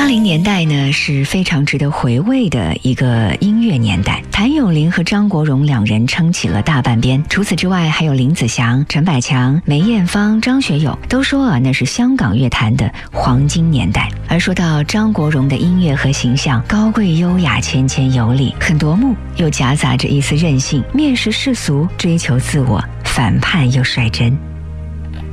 80年代呢是非常值得回味的一个音乐年代，谭咏麟和张国荣两人撑起了大半边，除此之外还有林子祥、陈百强、梅艳芳、张学友，都说那是香港乐坛的黄金年代。而说到张国荣的音乐和形象，高贵优雅、谦谦有礼，很夺目，又夹杂着一丝任性，蔑视世俗，追求自我，反叛又率真。